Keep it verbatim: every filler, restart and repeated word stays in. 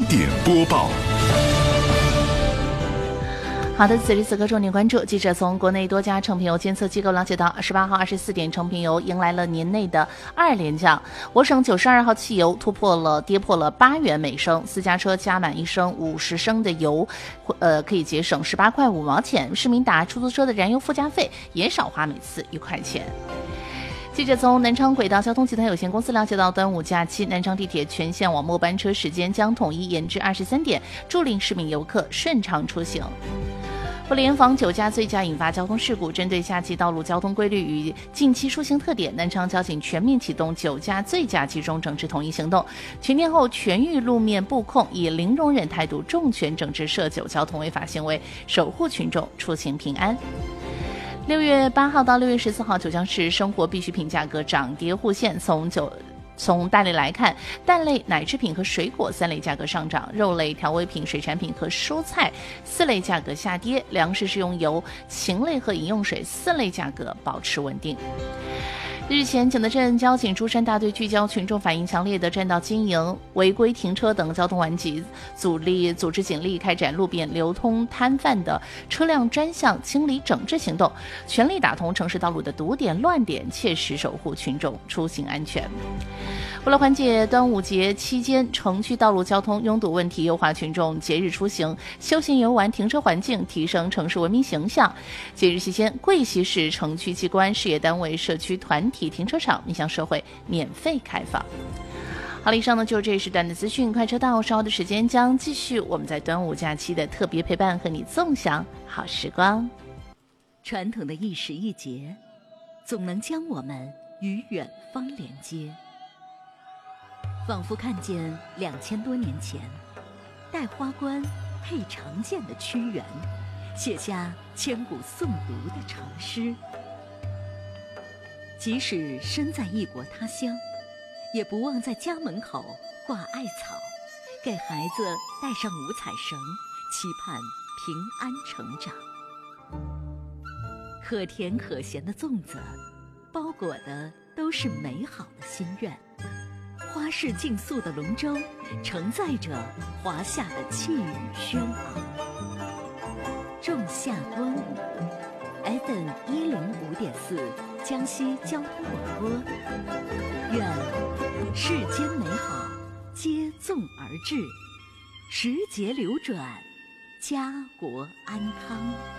点播报。 好的，此时此刻重点关注。记者从国内多家成品油监测机构了解到，十八号二十四点，成品油迎来了年内的二连降。我省九十二号汽油突破了跌破了八元每升，私家车加满一升五十升的油，呃，可以节省十八块五毛钱。市民打出租车的燃油附加费也少花每次一块钱。记者从南昌轨道交通集团有限公司了解到，端午假期南昌地铁全线往末班车时间将统一延至二十三点，助力市民游客顺畅出行。不联防酒驾醉驾引发交通事故，针对夏季道路交通规律与近期出行特点，南昌交警全面启动酒驾醉驾集中整治统一行动，全天候全域路面布控，以零容忍态度重拳整治涉酒交通违法行为，守护群众出行平安。六月八号到六月十四号，九江市生活必需品价格涨跌互现。从九从蛋类来看，蛋类、奶制品和水果三类价格上涨，肉类、调味品、水产品和蔬菜四类价格下跌，粮食、食用油、禽类和饮用水四类价格保持稳定。日前，景德镇交警珠山大队聚焦群众反映强烈的占道经营、违规停车等交通顽疾，组力组织警力开展路边流通摊贩的车辆专项清理整治行动，全力打通城市道路的堵点乱点，切实守护群众出行安全。为了缓解端午节期间城区道路交通拥堵问题，优化群众节日出行、休闲游玩停车环境，提升城市文明形象，节日期间，贵溪市城区机关、事业单位、社区团体停车场面向社会免费开放。好了，以上呢就是这一时段的资讯，快车道，稍后的时间将继续我们在端午假期的特别陪伴，和你纵享好时光。 传统的一时一节，总能将我们与远方连接，仿佛看见两千多年前，戴花冠配长剑的屈原，写下千古诵读的长诗。即使身在异国他乡，也不忘在家门口挂艾草，给孩子带上五彩绳，期盼平安成长。可甜可咸的粽子，包裹的都是美好的心愿。花式竞速的龙舟，承载着华夏的气宇轩昂。仲夏端午 F M 一零五点四，江西交通广播。愿世间美好接踵而至，时节流转，家国安康。